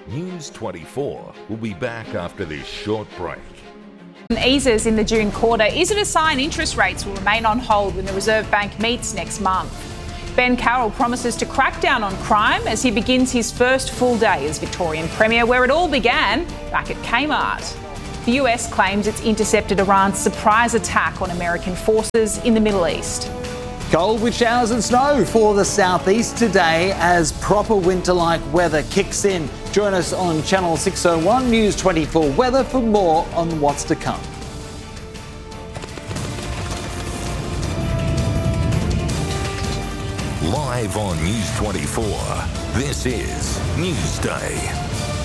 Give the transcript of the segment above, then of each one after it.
News 24 will be back after this short break. Eases in the June quarter. Is it a sign interest rates will remain on hold when the Reserve Bank meets next month? Ben Carroll promises to crack down on crime as he begins his first full day as Victorian Premier, where it all began back at Kmart. The US claims it's intercepted Iran's surprise attack on American forces in the Middle East. Cold with showers and snow for the southeast today as proper winter-like weather kicks in. Join us on Channel 601 News 24 Weather for more on what's to come. Live on News 24, this is Newsday.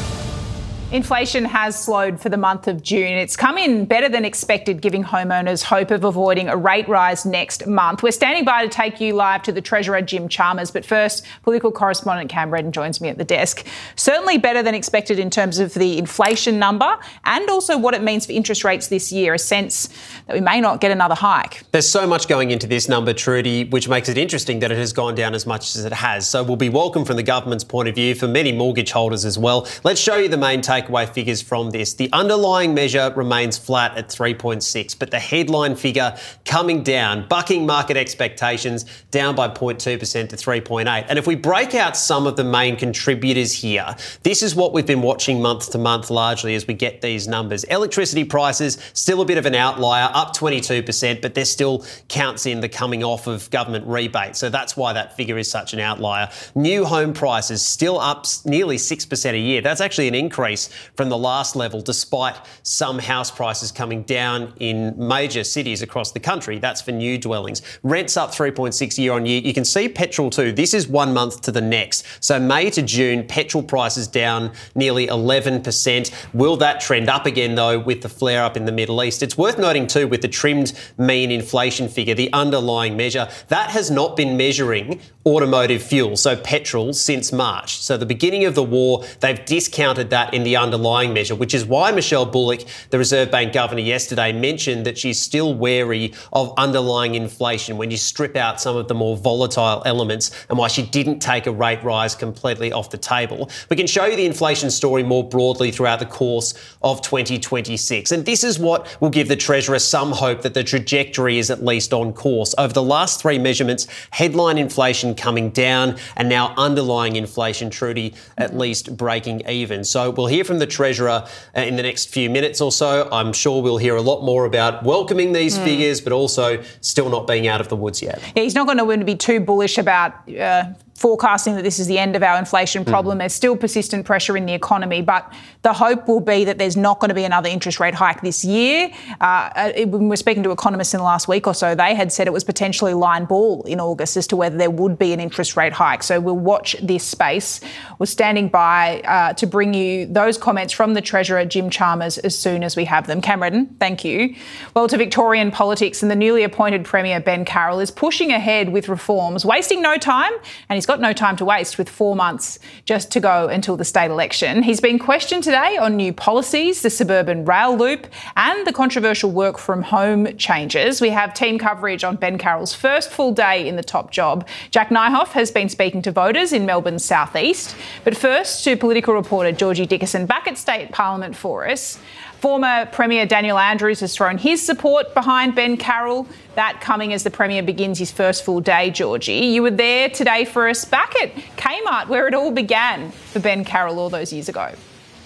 Inflation has slowed for the month of June. It's come in better than expected, giving homeowners hope of avoiding a rate rise next month. We're standing by to take you live to the Treasurer, Jim Chalmers. But first, political correspondent Cam Redden joins me at the desk. Certainly better than expected in terms of the inflation number and also what it means for interest rates this year, a sense that we may not get another hike. There's so much going into this number, Trudy, which makes it interesting that it has gone down as much as it has. So will be welcome from the government's point of view, for many mortgage holders as well. Let's show you the main takeaway figures from this. The underlying measure remains flat at 3.6, but the headline figure coming down, bucking market expectations, down by 0.2% to 3.8. And if we break out some of the main contributors here, this is what we've been watching month to month largely as we get these numbers. Electricity prices, still a bit of an outlier, up 22%, but there still counts in the coming off of government rebates. So that's why that figure is such an outlier. New home prices still up nearly 6% a year. That's actually an increase from the last level, despite some house prices coming down in major cities across the country. That's for new dwellings. Rents up 3.6 year on year. You can see petrol too. This is 1 month to the next. So May to June, petrol prices down nearly 11%. Will that trend up again though with the flare up in the Middle East? It's worth noting too with the trimmed mean inflation figure, the underlying measure, that has not been measuring automotive fuel, so petrol, since March. So the beginning of the war, they've discounted that in the underlying measure, which is why Michelle Bullock, the Reserve Bank governor yesterday, mentioned that she's still wary of underlying inflation when you strip out some of the more volatile elements, and why she didn't take a rate rise completely off the table. We can show you the inflation story more broadly throughout the course of 2026. And this is what will give the Treasurer some hope that the trajectory is at least on course. Over the last three measurements, headline inflation coming down and now underlying inflation, Trudy, at least breaking even. So we'll hear from the Treasurer in the next few minutes or so. I'm sure we'll hear a lot more about welcoming these figures, but also still not being out of the woods yet. Yeah, he's not going to be too bullish about forecasting that this is the end of our inflation problem. There's still persistent pressure in the economy, but the hope will be that there's not going to be another interest rate hike this year. When we're speaking to economists in the last week or so, they had said it was potentially line ball in August as to whether there would be an interest rate hike. So we'll watch this space. We're standing by to bring you those comments from the Treasurer, Jim Chalmers, as soon as we have them. Cam Redden, thank you. Well, to Victorian politics, and the newly appointed Premier, Ben Carroll, is pushing ahead with reforms, wasting no time, and he's got no time to waste with 4 months just to go until the state election. He's been questioned today on new policies, the suburban rail loop and the controversial work from home changes. We have team coverage on Ben Carroll's first full day in the top job. Jack Nyhoff has been speaking to voters in Melbourne's southeast. But first to political reporter Georgie Dickerson back at State Parliament for us. Former Premier Daniel Andrews has thrown his support behind Ben Carroll. That coming as the Premier begins his first full day, Georgie. You were there today for us back at Kmart, where it all began for Ben Carroll all those years ago.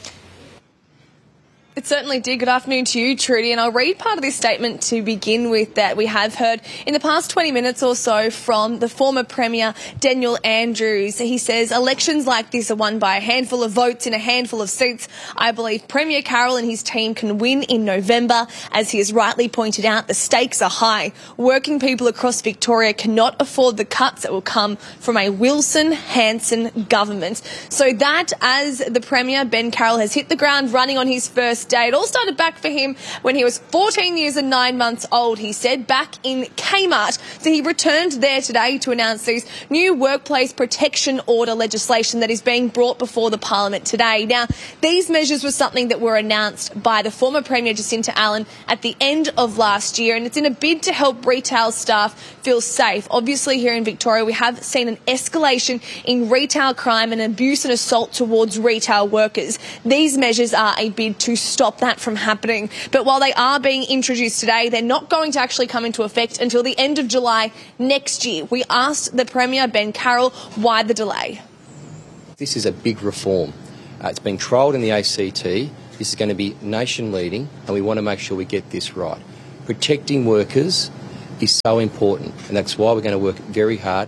It certainly did. Good afternoon to you, Trudy. And I'll read part of this statement to begin with that we have heard in the past 20 minutes or so from the former Premier, Daniel Andrews. He says, elections like this are won by a handful of votes in a handful of seats. I believe Premier Carroll and his team can win in November. As he has rightly pointed out, the stakes are high. Working people across Victoria cannot afford the cuts that will come from a Wilson-Hanson government. So that, as the Premier, Ben Carroll, has hit the ground running on his first day. It all started back for him when he was 14 years and 9 months old, he said, back in Kmart. So he returned there today to announce these new workplace protection order legislation that is being brought before the Parliament today. Now, these measures were something that were announced by the former Premier Jacinta Allen at the end of last year, and it's in a bid to help retail staff feel safe. Obviously, here in Victoria, we have seen an escalation in retail crime and abuse and assault towards retail workers. These measures are a bid to stop that from happening. But while they are being introduced today, they're not going to actually come into effect until the end of July next year. We asked the Premier, Ben Carroll, why the delay. This is a big reform. It's been trialled in the ACT. This is going to be nation leading, and we want to make sure we get this right. Protecting workers is so important, and that's why we're going to work very hard.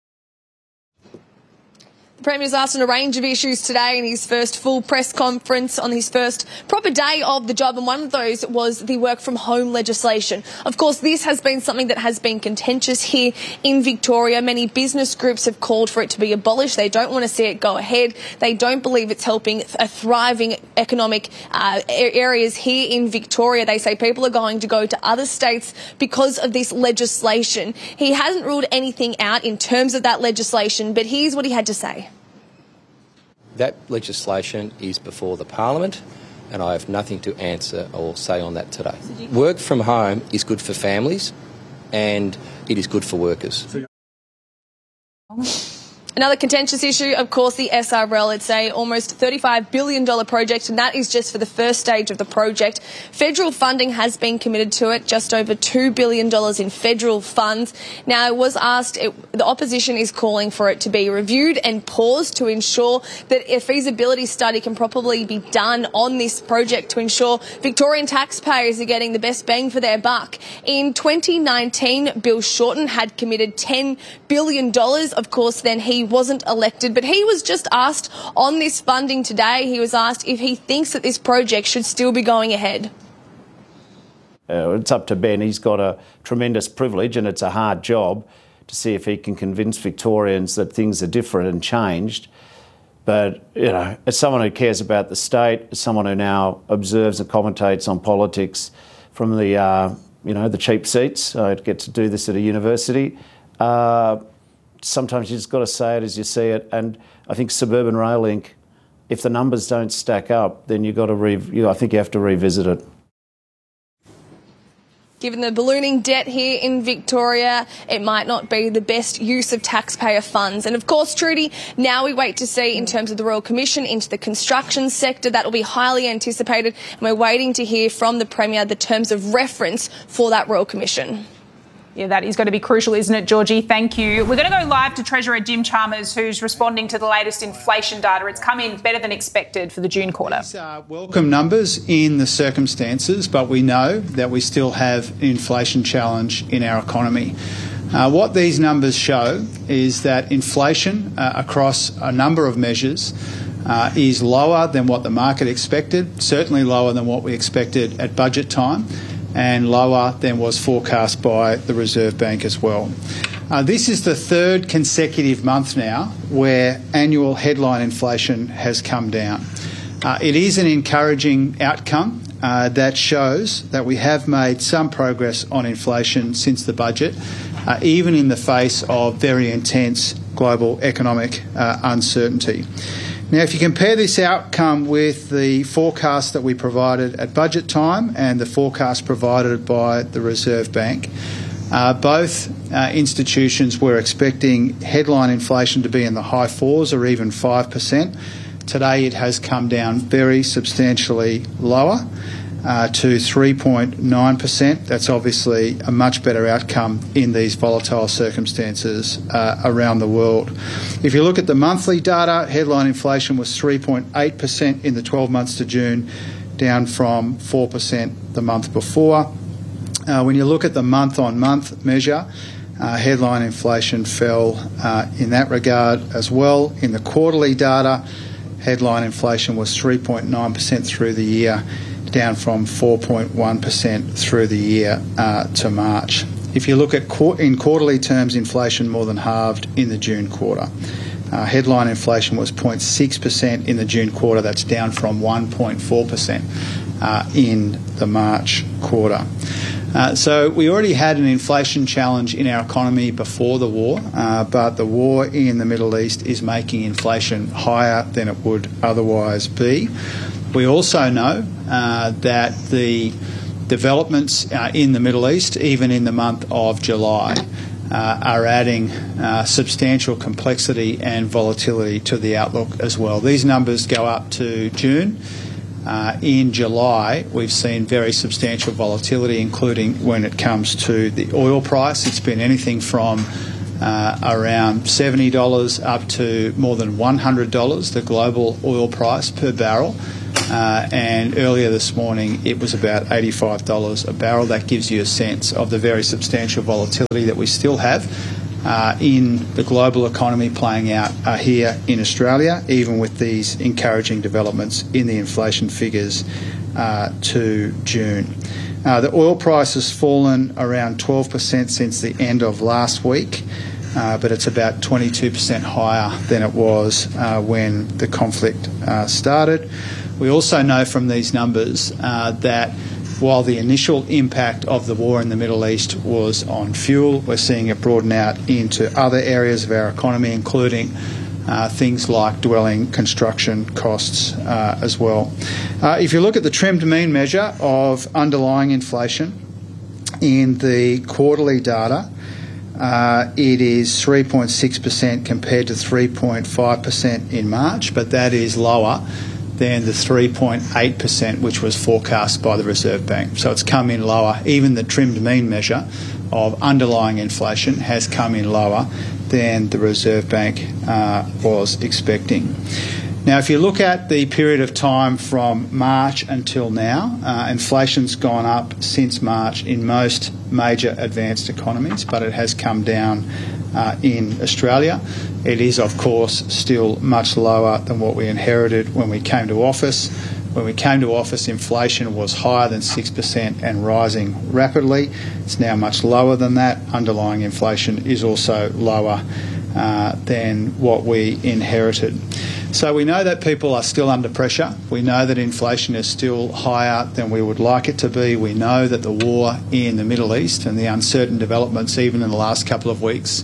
The Premier's asked on a range of issues today in his first full press conference on his first proper day of the job, and one of those was the work from home legislation. Of course, this has been something that has been contentious here in Victoria. Many business groups have called for it to be abolished. They don't want to see it go ahead. They don't believe it's helping a thriving economic areas here in Victoria. They say people are going to go to other states because of this legislation. He hasn't ruled anything out in terms of that legislation, but here's what he had to say. That legislation is before the Parliament, and I have nothing to answer or say on that today. Work from home is good for families, and it is good for workers. Another contentious issue, of course, the SRL. It's a almost $35 billion project, and that is just for the first stage of the project. Federal funding has been committed to it, just over $2 billion in federal funds. Now, it was asked, the opposition is calling for it to be reviewed and paused to ensure that a feasibility study can properly be done on this project to ensure Victorian taxpayers are getting the best bang for their buck. In 2019, Bill Shorten had committed $10 billion. Of course, then he wasn't elected, but he was just asked on this funding today, he was asked if he thinks that this project should still be going ahead. It's up to Ben. He's got a tremendous privilege, and it's a hard job to see if he can convince Victorians that things are different and changed. But, you know, as someone who cares about the state, as someone who now observes and commentates on politics from the, the cheap seats, I get to do this at a university, sometimes you just got to say it as you see it. And I think Suburban Rail Link, if the numbers don't stack up, then I think you have to revisit it. Given the ballooning debt here in Victoria, it might not be the best use of taxpayer funds. And of course, Trudy, now we wait to see in terms of the Royal Commission into the construction sector. That will be highly anticipated. And we're waiting to hear from the Premier the terms of reference for that Royal Commission. Yeah, that is going to be crucial, isn't it, Georgie? Thank you. We're going to go live to Treasurer Jim Chalmers, who's responding to the latest inflation data. It's come in better than expected for the June quarter. These are welcome numbers in the circumstances, but we know that we still have an inflation challenge in our economy. What these numbers show is that inflation across a number of measures is lower than what the market expected, certainly lower than what we expected at budget time, and lower than was forecast by the Reserve Bank as well. This is the third consecutive month now where annual headline inflation has come down. It is an encouraging outcome that shows that we have made some progress on inflation since the budget, even in the face of very intense global economic uncertainty. Now, if you compare this outcome with the forecast that we provided at budget time and the forecast provided by the Reserve Bank, both institutions were expecting headline inflation to be in the high 4s or even 5%. Today it has come down very substantially lower to 3.9%. That's obviously a much better outcome in these volatile circumstances around the world. If you look at the monthly data, headline inflation was 3.8% in the 12 months to June, down from 4% the month before. When you look at the month-on-month measure, headline inflation fell in that regard as well. In the quarterly data, headline inflation was 3.9% through the year, down from 4.1% through the year to March. If you look at in quarterly terms, inflation more than halved in the June quarter. Headline inflation was 0.6% in the June quarter. That's down from 1.4% in the March quarter. So we already had an inflation challenge in our economy before the war, but the war in the Middle East is making inflation higher than it would otherwise be. We also know that the developments in the Middle East, even in the month of July, are adding substantial complexity and volatility to the outlook as well. These numbers go up to June. In July, we've seen very substantial volatility, including when it comes to the oil price. It's been anything from around $70 up to more than $100, the global oil price per barrel. And earlier this morning, it was about $85 a barrel. That gives you a sense of the very substantial volatility that we still have in the global economy playing out here in Australia, even with these encouraging developments in the inflation figures to June. The oil price has fallen around 12% since the end of last week, but it's about 22% higher than it was when the conflict started. We also know from these numbers that while the initial impact of the war in the Middle East was on fuel, we're seeing it broaden out into other areas of our economy, including things like dwelling construction costs as well. If you look at the trimmed mean measure of underlying inflation in the quarterly data, it is 3.6% compared to 3.5% in March, but that is lower than the 3.8% which was forecast by the Reserve Bank. So it's come in lower. Even the trimmed mean measure of underlying inflation has come in lower than the Reserve Bank was expecting. Now, if you look at the period of time from March until now, inflation's gone up since March in most major advanced economies, but it has come down in Australia. It is, of course, still much lower than what we inherited when we came to office. When we came to office, inflation was higher than 6% and rising rapidly. It's now much lower than that. Underlying inflation is also lower than what we inherited. So we know that people are still under pressure. We know that inflation is still higher than we would like it to be. We know that the war in the Middle East and the uncertain developments even in the last couple of weeks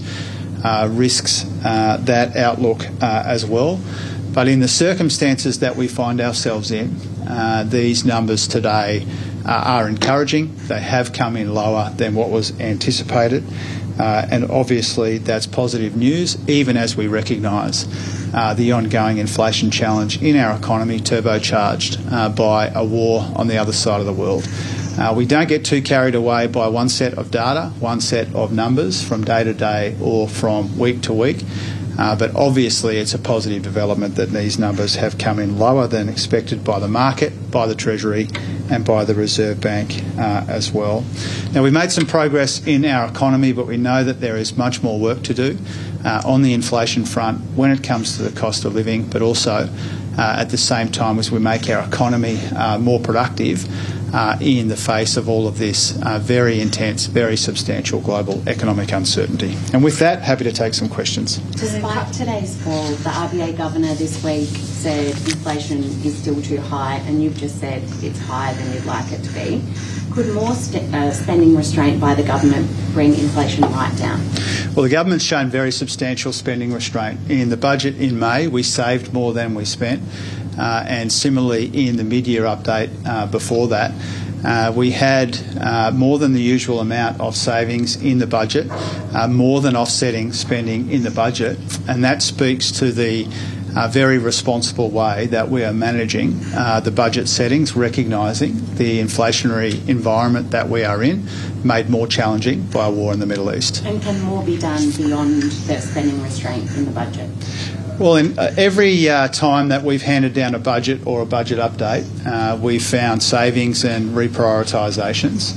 risks that outlook as well. But in the circumstances that we find ourselves in, these numbers today are encouraging. They have come in lower than what was anticipated. And obviously that's positive news, even as we recognise the ongoing inflation challenge in our economy, turbocharged by a war on the other side of the world. We don't get too carried away by one set of data, one set of numbers from day to day or from week to week. But obviously it's a positive development that these numbers have come in lower than expected by the market, by the Treasury and by the Reserve Bank as well. Now, we've made some progress in our economy, but we know that there is much more work to do on the inflation front when it comes to the cost of living, but also at the same time as we make our economy more productive in the face of all of this very intense, very substantial global economic uncertainty. And with that, happy to take some questions. Despite today's fall, the RBA governor this week said inflation is still too high, and you've just said it's higher than you'd like it to be. Could more spending restraint by the government bring inflation right down? Well, the government's shown very substantial spending restraint. In the budget in May, we saved more than we spent. And similarly, in the mid-year update before that, we had more than the usual amount of savings in the budget, more than offsetting spending in the budget, and that speaks to the very responsible way that we are managing the budget settings, recognising the inflationary environment that we are in, made more challenging by a war in the Middle East. And can more be done beyond the spending restraint in the budget? Well, in every time that we've handed down a budget or a budget update, we've found savings and reprioritisations.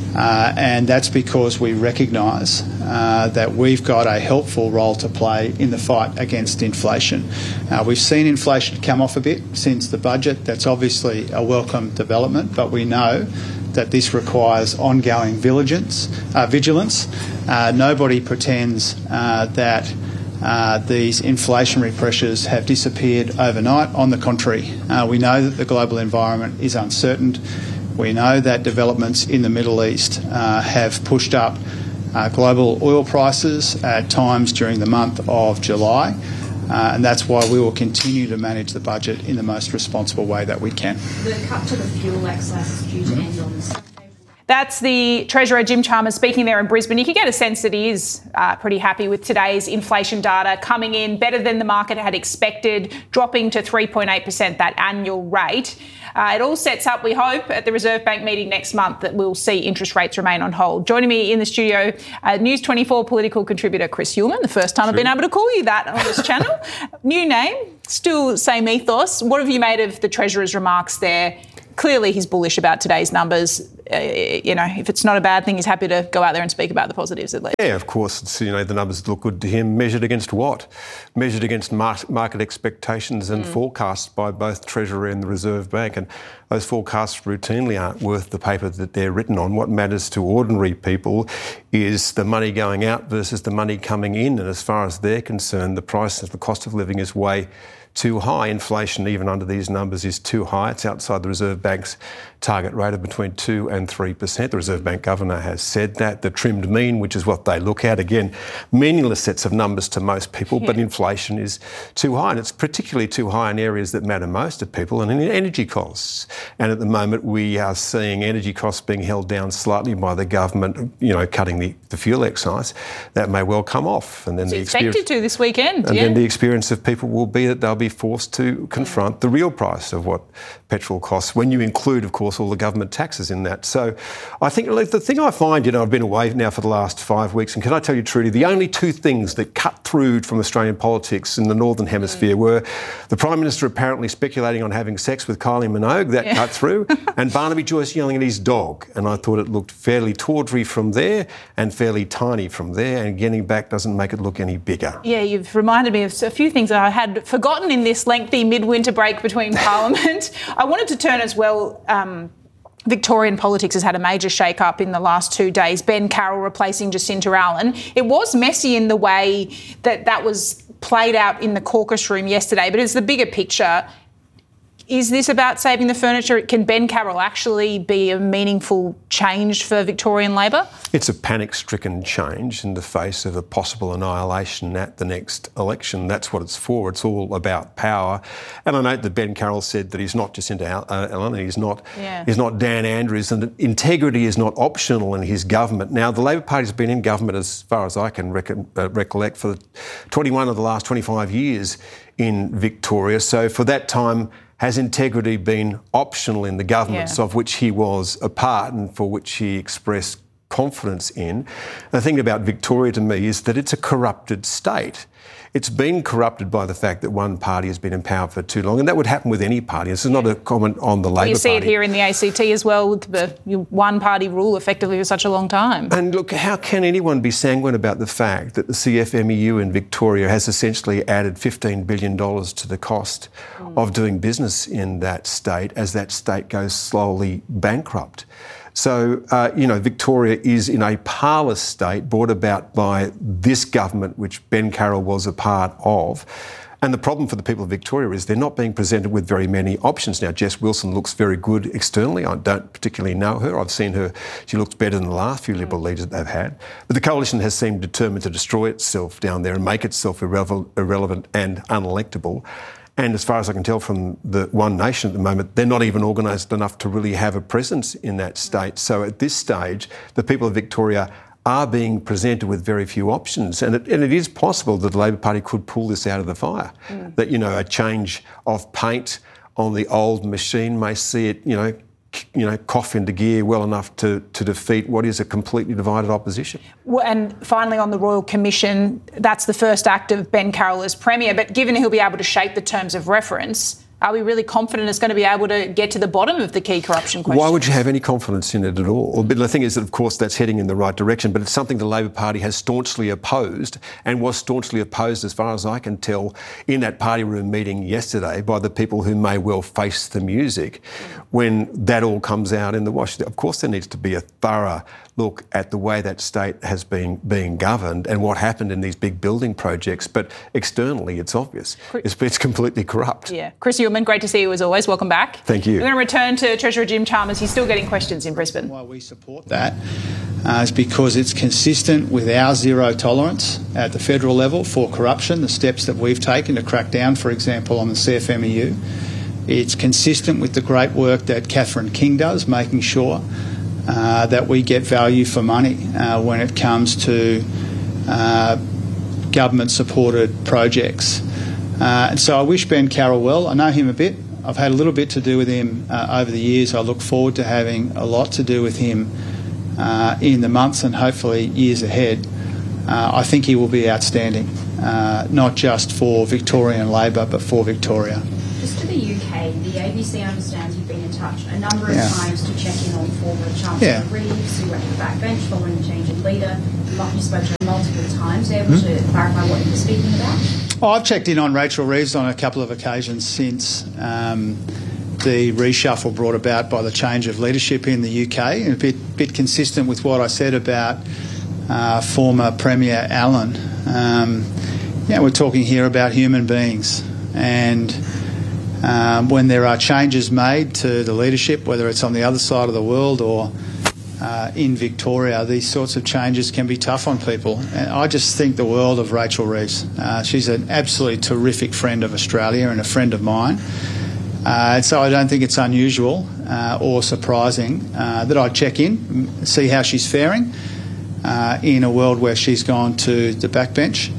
And that's because we recognise that we've got a helpful role to play in the fight against inflation. We've seen inflation come off a bit since the budget. That's obviously a welcome development, but we know that this requires ongoing vigilance. Nobody pretends that these inflationary pressures have disappeared overnight. On the contrary, we know that the global environment is uncertain. We know that developments in the Middle East have pushed up global oil prices at times during the month of July. And that's why we will continue to manage the budget in the most responsible way that we can. The cut to the fuel excise is due to end on Sunday. That's the Treasurer, Jim Chalmers, speaking there in Brisbane. You can get a sense that he is pretty happy with today's inflation data coming in better than the market had expected, dropping to 3.8%, that annual rate. It all sets up, we hope, at the Reserve Bank meeting next month that we'll see interest rates remain on hold. Joining me in the studio, News 24 political contributor Chris Uhlmann. The first time I've been able to call you that on this channel. New name, still same ethos. What have you made of the Treasurer's remarks there? Clearly he's bullish about today's numbers. If it's not a bad thing, he's happy to go out there and speak about the positives at least. Yeah, of course. It's, the numbers look good to him. Measured against what? Measured against market expectations and forecasts by both Treasury and the Reserve Bank. And those forecasts routinely aren't worth the paper that they're written on. What matters to ordinary people is the money going out versus the money coming in. And as far as they're concerned, the price of the cost of living is way too high. Inflation, even under these numbers, is too high. It's outside the Reserve Bank's target rate of between 2 and 3%. The Reserve Bank Governor has said that. The trimmed mean, which is what they look at, again, meaningless sets of numbers to most people, but inflation is too high. And it's particularly too high in areas that matter most to people and in energy costs. And at the moment, we are seeing energy costs being held down slightly by the government, cutting the fuel excise. That may well come off. And then it's expected to this weekend. And then the experience of people will be that they'll be forced to confront the real price of what petrol costs, when you include, of course, all the government taxes in that. So I think the thing I find, I've been away now for the last 5 weeks, and can I tell you, Trudy, the only two things that cut through from Australian politics in the Northern Hemisphere were the Prime Minister apparently speculating on having sex with Kylie Minogue, that cut through, and Barnaby Joyce yelling at his dog. And I thought it looked fairly tawdry from there and fairly tiny from there, and getting back doesn't make it look any bigger. Yeah, you've reminded me of a few things that I had forgotten in this lengthy midwinter break between Parliament. I wanted to turn as well. Victorian politics has had a major shake-up in the last 2 days. Ben Carroll replacing Jacinta Allan. It was messy in the way that was played out in the caucus room yesterday, but it's the bigger picture. Is this about saving the furniture? Can Ben Carroll actually be a meaningful change for Victorian Labor? It's a panic-stricken change in the face of a possible annihilation at the next election. That's what it's for. It's all about power. And I note that Ben Carroll said that he's not Jacinta Allan, he's not Dan Andrews, and that integrity is not optional in his government. Now, the Labor Party's been in government, as far as I can recollect, for 21 of the last 25 years in Victoria. So for that time, has integrity been optional in the governments of which he was a part and for which he expressed confidence in? The thing about Victoria to me is that it's a corrupted state. It's been corrupted by the fact that one party has been in power for too long, and that would happen with any party. This is not a comment on the Labor Party. You see it here in the ACT as well, with the one-party rule effectively for such a long time. And look, how can anyone be sanguine about the fact that the CFMEU in Victoria has essentially added $15 billion to the cost of doing business in that state as that state goes slowly bankrupt? So, Victoria is in a parlous state brought about by this government, which Ben Carroll was a part of. And the problem for the people of Victoria is they're not being presented with very many options. Now, Jess Wilson looks very good externally. I don't particularly know her. I've seen her. She looks better than the last few Liberal leaders that they've had. But the coalition has seemed determined to destroy itself down there and make itself irrelevant and unelectable. And as far as I can tell from the One Nation at the moment, they're not even organised enough to really have a presence in that state. So at this stage, the people of Victoria are being presented with very few options. And it is possible that the Labor Party could pull this out of the fire. That, a change of paint on the old machine may see it, cough into gear well enough to defeat what is a completely divided opposition. Well, and finally on the Royal Commission, that's the first act of Ben Carroll as Premier, but given he'll be able to shape the terms of reference, Are we really confident it's going to be able to get to the bottom of the key corruption question? Why would you have any confidence in it at all? But the thing is that, of course, that's heading in the right direction, but it's something the Labor Party has staunchly opposed, and was staunchly opposed, as far as I can tell, in that party room meeting yesterday by the people who may well face the music when that all comes out in the wash. Of course, there needs to be a thorough look at the way that state has been being governed and what happened in these big building projects, but externally it's obvious. It's completely corrupt. Yeah. Chris Uhlmann, great to see you as always. Welcome back. Thank you. We're going to return to Treasurer Jim Chalmers. He's still getting questions in Brisbane. Why we support that is because it's consistent with our zero tolerance at the federal level for corruption, the steps that we've taken to crack down, for example, on the CFMEU. It's consistent with the great work that Catherine King does, making sure that we get value for money when it comes to government-supported projects. And so I wish Ben Carroll well. I know him a bit. I've had a little bit to do with him over the years. I look forward to having a lot to do with him in the months and hopefully years ahead. I think he will be outstanding, not just for Victorian Labor, but for Victoria. Just to the UK, the ABC understands you've been in touch a number of times to check in on former Chancellor Reeves, who went to the backbench following a change in leader. You spoke to him multiple times. Able to clarify what you were speaking about? I've checked in on Rachel Reeves on a couple of occasions since the reshuffle brought about by the change of leadership in the UK, and a bit consistent with what I said about former Premier Allen. We're talking here about human beings, and when there are changes made to the leadership, whether it's on the other side of the world or in Victoria, these sorts of changes can be tough on people. And I just think the world of Rachel Reeves. She's an absolutely terrific friend of Australia and a friend of mine. So I don't think it's unusual or surprising that I check in, see how she's faring in a world where she's gone to the backbench.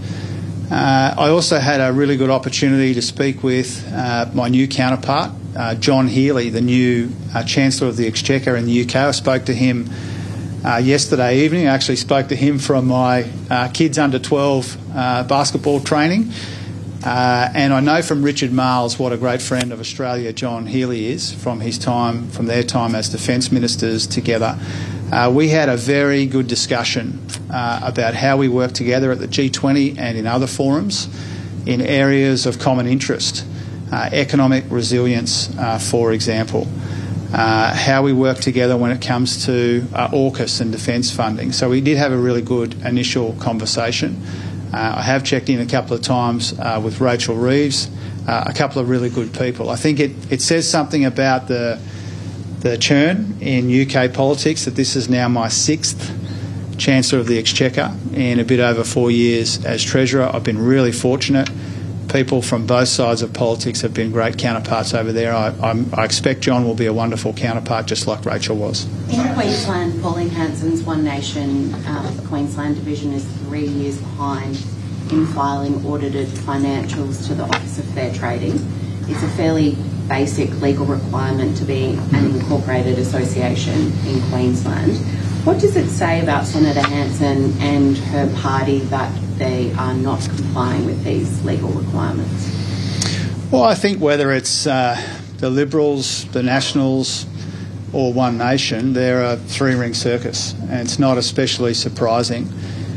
I also had a really good opportunity to speak with my new counterpart, John Healey, the new Chancellor of the Exchequer in the UK. I spoke to him yesterday evening. I actually spoke to him from my kids under 12 basketball training. And I know from Richard Marles what a great friend of Australia John Healey is from their time as Defence Ministers together. We had a very good discussion about how we work together at the G20 and in other forums in areas of common interest, economic resilience, for example, how we work together when it comes to AUKUS and defence funding. So we did have a really good initial conversation. I have checked in a couple of times with Rachel Reeves, a couple of really good people. I think it says something about the churn in UK politics that this is now my 6th Chancellor of the Exchequer in a bit over 4 years as Treasurer. I've been really fortunate. People from both sides of politics have been great counterparts over there. I expect John will be a wonderful counterpart, just like Rachel was. In Queensland, Pauline Hanson's One Nation Queensland division is 3 years behind in filing audited financials to the Office of Fair Trading. It's a fairly basic legal requirement to be an incorporated association in Queensland. What does it say about Senator Hanson and her party that they are not complying with these legal requirements? Well, I think whether it's the Liberals, the Nationals or One Nation, they're a three-ring circus, and it's not especially surprising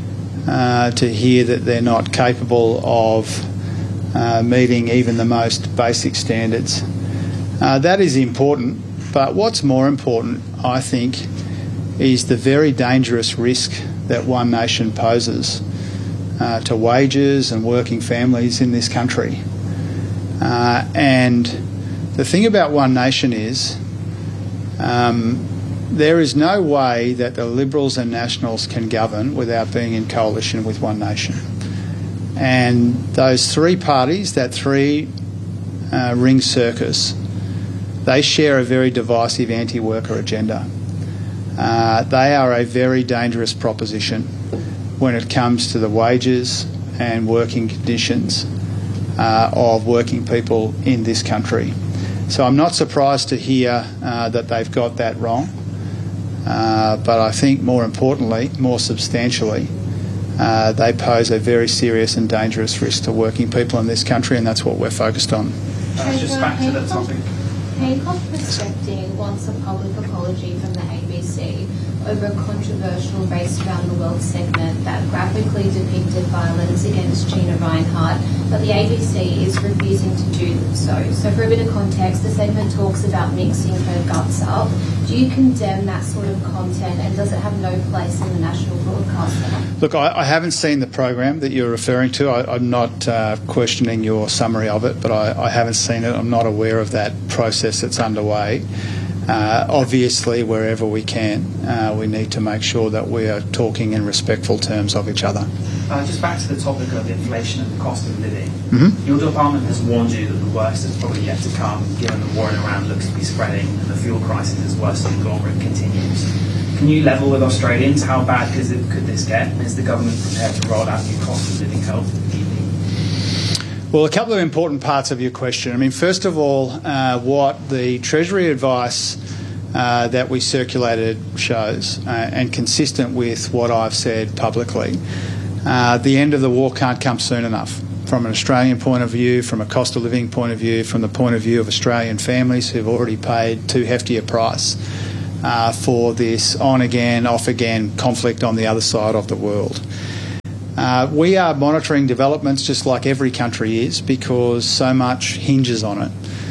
to hear that they're not capable of meeting even the most basic standards. That is important, but what's more important, I think, is the very dangerous risk that One Nation poses to wages and working families in this country. And the thing about One Nation is there is no way that the Liberals and Nationals can govern without being in coalition with One Nation. And those three parties, that three-ring circus, they share a very divisive anti-worker agenda. They are a very dangerous proposition when it comes to the wages and working conditions of working people in this country. So I'm not surprised to hear that they've got that wrong, but I think more importantly, more substantially, they pose a very serious and dangerous risk to working people in this country, and that's what we're focused on. Just back to the topic. Haycock Prospecting wants a public apology from the ABC over a controversial Race Around the World segment that graphically depicted violence against Gina Rinehart, but the ABC is refusing to do so. So for a bit of context, the segment talks about mixing her guts up. Do you condemn that sort of content, and does it have no place in the national broadcaster? Look, I haven't seen the program that you're referring to. I'm not questioning your summary of it, but I haven't seen it. I'm not aware of that process that's underway. Obviously, wherever we can, we need to make sure that we are talking in respectful terms of each other. Just back to the topic of inflation and the cost of living. Mm-hmm. Your department has warned you that the worst is probably yet to come, given the war in Iran looks to be spreading and the fuel crisis is worse than longer it continues. Can you level with Australians? How bad could this get? And is the government prepared to roll out new cost of living help? Well, a couple of important parts of your question. I mean, first of all, what the Treasury advice that we circulated shows, and consistent with what I've said publicly, the end of the war can't come soon enough. From an Australian point of view, from a cost of living point of view, from the point of view of Australian families who've already paid too hefty a price for this on-again, off-again conflict on the other side of the world. We are monitoring developments just like every country is, because so much hinges on it.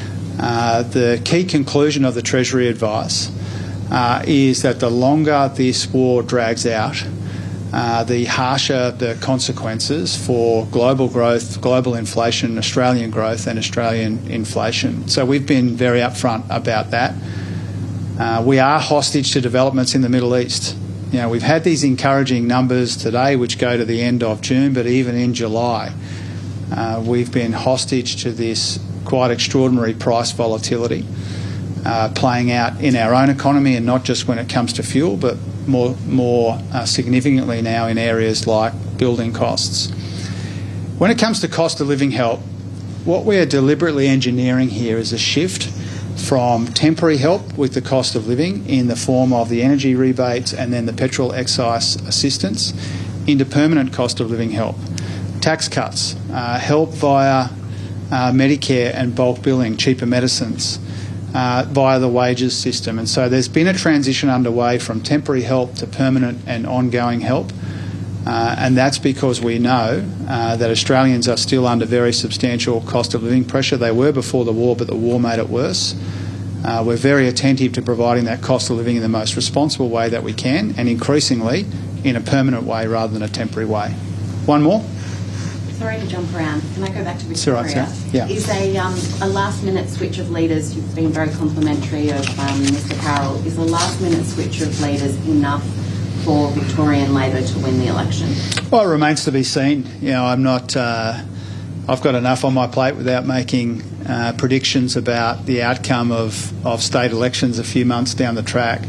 The key conclusion of the Treasury advice is that the longer this war drags out, the harsher the consequences for global growth, global inflation, Australian growth and Australian inflation. So we've been very upfront about that. We are hostage to developments in the Middle East. You know, we've had these encouraging numbers today which go to the end of June, but even in July we've been hostage to this quite extraordinary price volatility playing out in our own economy, and not just when it comes to fuel, but more significantly now in areas like building costs. When it comes to cost of living help, what we are deliberately engineering here is a shift from temporary help with the cost of living in the form of the energy rebates and then the petrol excise assistance into permanent cost of living help. Tax cuts, help via Medicare and bulk billing, cheaper medicines, via the wages system. And so there's been a transition underway from temporary help to permanent and ongoing help. And that's because we know that Australians are still under very substantial cost of living pressure. They were before the war, but the war made it worse. We're very attentive to providing that cost of living in the most responsible way that we can, and increasingly in a permanent way rather than a temporary way. One more? Sorry to jump around. Can I go back to Victoria? It's all right, yeah. Is a last-minute switch of leaders, you've been very complimentary of Mr Carroll, is a last-minute switch of leaders enough for Victorian Labor to win the election? Well, it remains to be seen. You know, I'm not. I've got enough on my plate without making predictions about the outcome of state elections a few months down the track.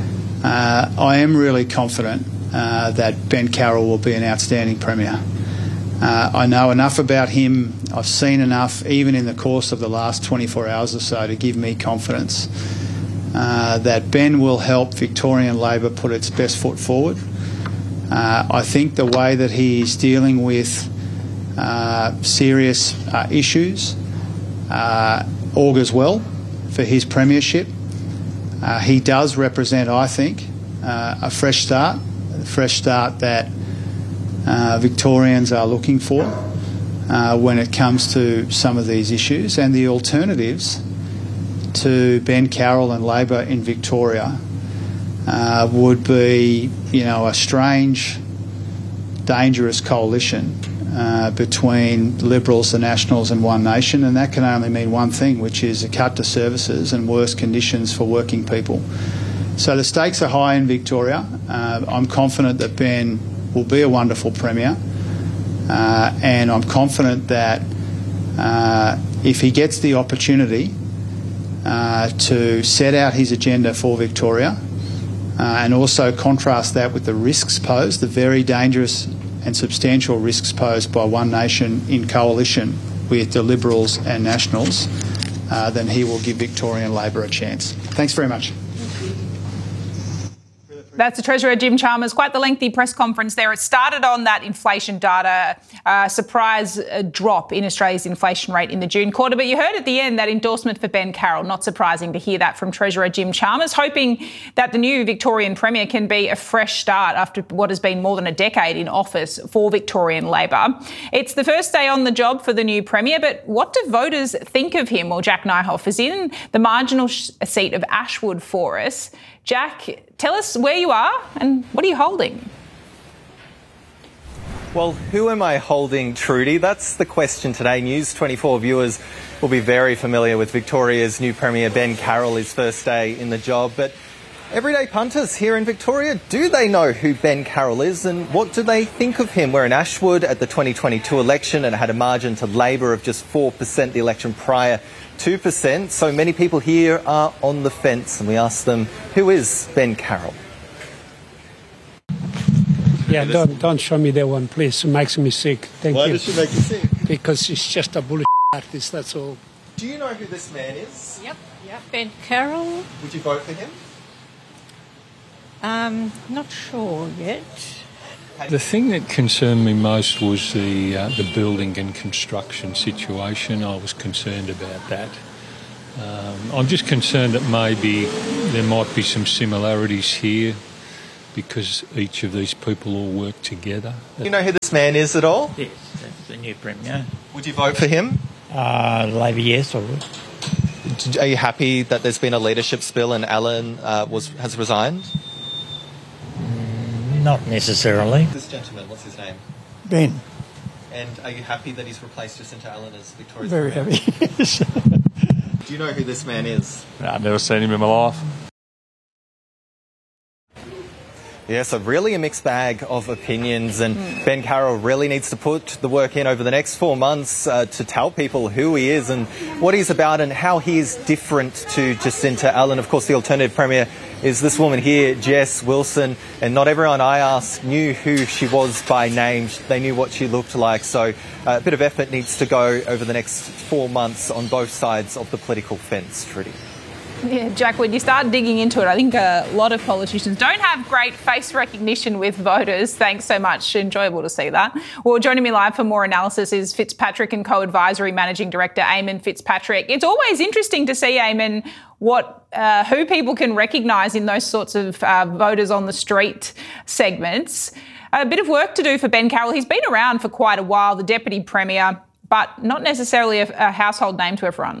I am really confident that Ben Carroll will be an outstanding Premier. I know enough about him. I've seen enough, even in the course of the last 24 hours or so, to give me confidence that Ben will help Victorian Labor put its best foot forward. I think the way that he's dealing with serious issues augurs well for his premiership. He does represent, I think, a fresh start that Victorians are looking for when it comes to some of these issues, and the alternatives to Ben Carroll and Labor in Victoria would be, you know, a strange, dangerous coalition between Liberals, the Nationals and One Nation, and that can only mean one thing, which is a cut to services and worse conditions for working people. So the stakes are high in Victoria. I'm confident that Ben will be a wonderful Premier, and I'm confident that if he gets the opportunity to set out his agenda for Victoria and also contrast that with the risks posed, the very dangerous and substantial risks posed by One Nation in coalition with the Liberals and Nationals, then he will give Victorian Labor a chance. Thanks very much. That's the Treasurer Jim Chalmers. Quite the lengthy press conference there. It started on that inflation data, surprise drop in Australia's inflation rate in the June quarter. But you heard at the end that endorsement for Ben Carroll. Not surprising to hear that from Treasurer Jim Chalmers, hoping that the new Victorian Premier can be a fresh start after what has been more than a decade in office for Victorian Labor. It's the first day on the job for the new Premier, but what do voters think of him? Well, Jack Nyhoff is in the marginal seat of Ashwood for us. Jack, tell us where you are and what are you holding? Well, who am I holding, Trudy? That's the question today. News 24 viewers will be very familiar with Victoria's new Premier, Ben Carroll, his first day in the job. But everyday punters here in Victoria, do they know who Ben Carroll is and what do they think of him? We're in Ashwood at the 2022 election and it had a margin to Labor of just 4%, the election prior 2%. So many people here are on the fence and we asked them, who is Ben Carroll? Yeah, don't show me that one, please. It makes me sick. Thank you. Why does she make you sick? Because she's just a bullshit artist, that's all. Do you know who this man is? Yep, Ben Carroll. Would you vote for him? Not sure yet. The thing that concerned me most was the building and construction situation. I was concerned about that. I'm just concerned that maybe there might be some similarities here because each of these people all work together. Do you know who this man is at all? Yes, that's the new Premier. Would you vote for him? Labor, yes, I would. Are you happy that there's been a leadership spill and Alan has resigned? Not necessarily. This gentleman, what's his name? Ben. And are you happy that he's replaced Jacinta Allen as Victoria's Very Premier? happy, yes. Do you know who this man is? I've never seen him in my life. Yes, a really a mixed bag of opinions, and Ben Carroll really needs to put the work in over the next 4 months to tell people who he is and what he's about and how he is different to Jacinta Allen. Of course, the alternative Premier is this woman here, Jess Wilson, and not everyone I asked knew who she was by name. They knew what she looked like, so a bit of effort needs to go over the next 4 months on both sides of the political fence, Trudy. Yeah, Jack, when you start digging into it, I think a lot of politicians don't have great face recognition with voters. Thanks so much. Enjoyable to see that. Well, joining me live for more analysis is Fitzpatrick and Co-Advisory Managing Director Eamon Fitzpatrick. It's always interesting to see, Eamon, who people can recognise in those sorts of voters on the street segments. A bit of work to do for Ben Carroll. He's been around for quite a while, the Deputy Premier, but not necessarily a household name to everyone.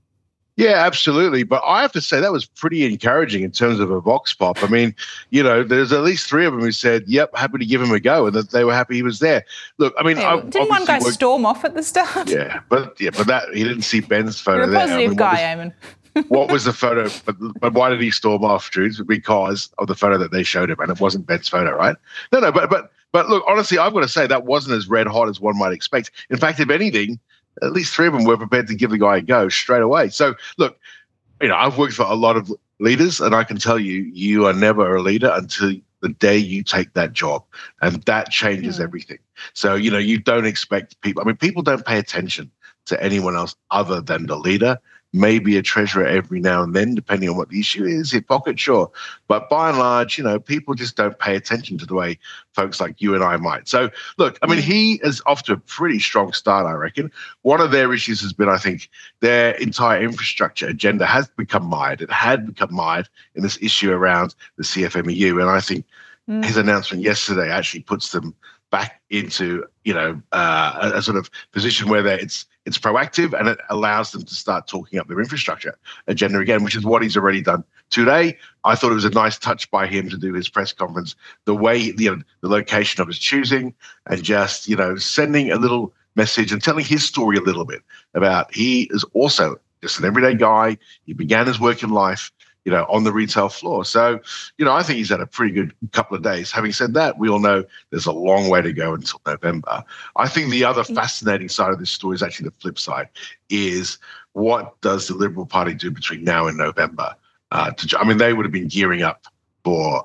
Yeah, absolutely. But I have to say that was pretty encouraging in terms of a vox pop. I mean, you know, there's at least 3 of them who said, yep, happy to give him a go, and that they were happy he was there. Look, I mean, didn't one guy storm off at the start? Yeah, but that he didn't see Ben's photo there. You're a positive guy, Eamon. What was the photo? But why did he storm off, Drew? Because of the photo that they showed him, and it wasn't Ben's photo, right? No, but look, honestly, I've got to say that wasn't as red hot as one might expect. In fact, if anything, at least 3 of them were prepared to give the guy a go straight away. So, look, you know, I've worked for a lot of leaders, and I can tell you, you are never a leader until the day you take that job, and that changes everything. So, you know, you don't expect people. I mean, people don't pay attention to anyone else other than the leader. Maybe a treasurer every now and then, depending on what the issue is, hip pocket, sure. But by and large, you know, people just don't pay attention to the way folks like you and I might. So, look, I mean, he is off to a pretty strong start, I reckon. One of their issues has been, I think, their entire infrastructure agenda has become mired. It had become mired in this issue around the CFMEU. And I think his announcement yesterday actually puts them back into, you know, a sort of position where it's proactive and it allows them to start talking up their infrastructure agenda again, which is what he's already done today. I thought it was a nice touch by him to do his press conference, the way, the location of his choosing, and just, you know, sending a little message and telling his story a little bit about he is also just an everyday guy. He began his work in life, you know, on the retail floor. So, you know, I think he's had a pretty good couple of days. Having said that, we all know there's a long way to go until November. I think the other fascinating side of this story is actually the flip side, is what does the Liberal Party do between now and November? I mean, they would have been gearing up for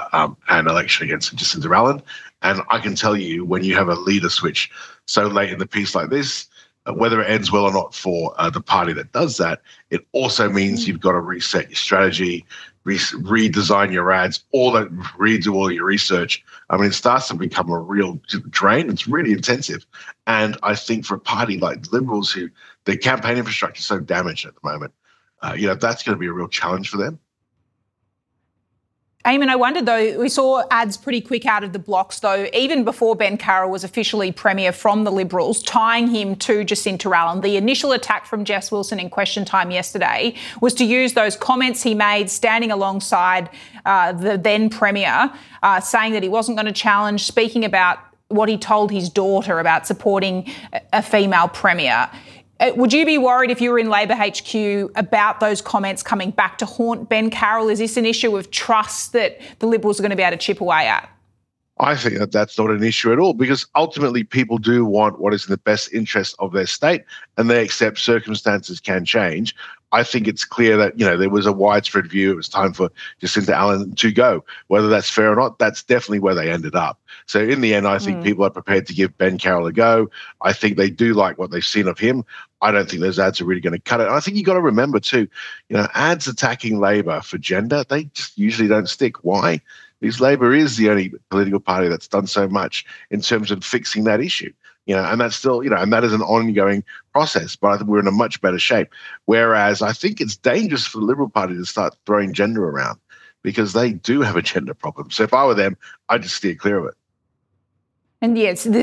an election against Jacinta Allen. And I can tell you, when you have a leader switch so late in the piece like this, whether it ends well or not for the party that does that, it also means you've got to reset your strategy. redesign your ads, redo all your research. I mean, it starts to become a real drain. It's really intensive. And I think for a party like Liberals, who their campaign infrastructure is so damaged at the moment, that's going to be a real challenge for them. Eamon, I wondered though, we saw ads pretty quick out of the blocks though, even before Ben Carroll was officially Premier from the Liberals, tying him to Jacinta Allen. The initial attack from Jess Wilson in Question Time yesterday was to use those comments he made standing alongside the then Premier, saying that he wasn't going to challenge, speaking about what he told his daughter about supporting a female Premier. Would you be worried if you were in Labor HQ about those comments coming back to haunt Ben Carroll? Is this an issue of trust that the Liberals are going to be able to chip away at? I think that that's not an issue at all, because ultimately people do want what is in the best interest of their state, and they accept circumstances can change. I think it's clear that, there was a widespread view it was time for Jacinta Allen to go. Whether that's fair or not, that's definitely where they ended up. So in the end, I think people are prepared to give Ben Carroll a go. I think they do like what they've seen of him. I don't think those ads are really going to cut it. And I think you've got to remember too, ads attacking Labor for gender, they just usually don't stick. Why? Because Labor is the only political party that's done so much in terms of fixing that issue. And that's still, and that is an ongoing process, but I think we're in a much better shape. Whereas I think it's dangerous for the Liberal Party to start throwing gender around, because they do have a gender problem. So if I were them, I'd just steer clear of it. And yes,